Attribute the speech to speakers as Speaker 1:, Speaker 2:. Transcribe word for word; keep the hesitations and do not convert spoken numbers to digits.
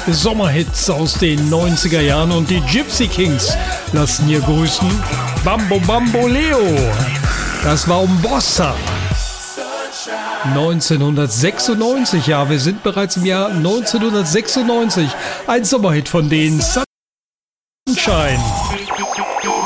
Speaker 1: Sommerhits aus den neunziger Jahren und die Gypsy Kings lassen hier grüßen. Bambo Bamboleo, das war Umbossa. neunzehnhundertsechsundneunzig, ja, wir sind bereits im Jahr neunzehnhundertsechsundneunzig. Ein Sommerhit von den Sunshine.